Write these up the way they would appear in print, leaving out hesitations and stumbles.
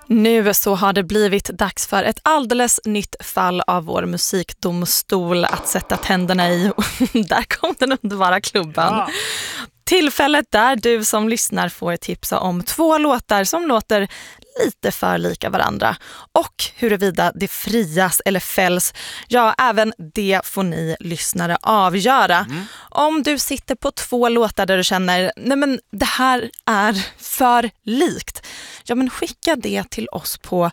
Nu så har det blivit dags för ett alldeles nytt fall av vår musikdomstol att sätta tänderna i. Där kom den underbara klubban. Ja. Tillfället där du som lyssnar får tipsa om 2 låtar som låter lite för lika varandra. Och huruvida det frias eller fälls, ja, även det får ni lyssnare avgöra. Om du sitter på 2 låtar där du känner, nej men det här är för likt, ja men skicka det till oss på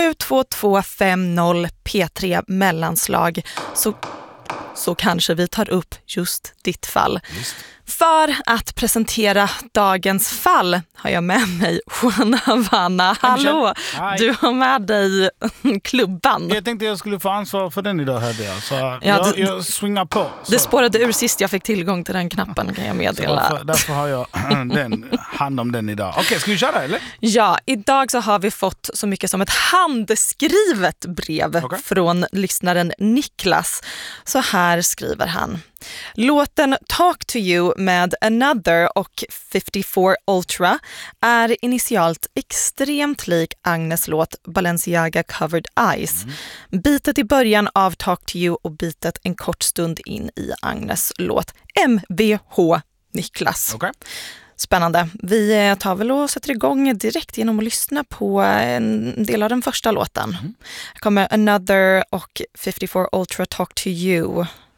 72250 P3 mellanslag så kanske vi tar upp just ditt fall. Just. För att presentera dagens fall har jag med mig Juan Havana. Hallå, du har med dig klubban. Jag tänkte jag skulle få ansvar för den idag. Så jag swingar på. Så. Det spårade ur sist jag fick tillgång till den knappen, kan jag meddela. Därför har jag hand om den idag. Okej, ska vi köra eller? Ja, idag så har vi fått så mycket som ett handskrivet brev från lyssnaren Niklas. Så här skriver han. Låten Talk to You med Another och 54 Ultra är initialt extremt lik Agnes låt Balenciaga Covered Eyes. Bitet i början av Talk to You och bitet en kort stund in i Agnes låt. MVH Niklas. Spännande. Vi tar väl och sätter igång direkt genom att lyssna på en del av den första låten. Här kommer Another och 54 Ultra Talk to You.